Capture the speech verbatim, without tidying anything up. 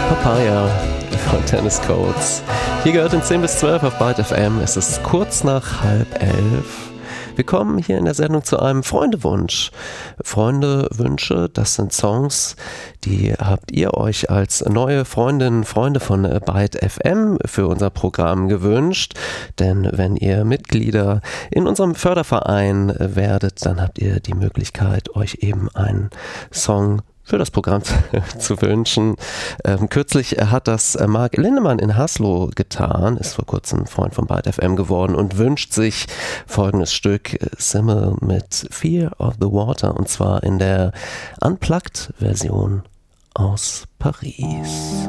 Papaya von Tennis Codes. Hier gehört in zehn bis zwölf auf Byte F M. Es ist kurz nach halb elf. Wir kommen hier in der Sendung zu einem Freundewunsch. Freundewünsche, das sind Songs, die habt ihr euch als neue Freundinnen, Freunde von Byte F M für unser Programm gewünscht. Denn wenn ihr Mitglieder in unserem Förderverein werdet, dann habt ihr die Möglichkeit, euch eben einen Song für das Programm zu wünschen. Ähm, kürzlich hat das Marc Lindemann in Haslo getan, ist vor kurzem Freund von Byte F M geworden und wünscht sich folgendes Stück, Simmel mit Fear of the Water, und zwar in der Unplugged-Version aus Paris.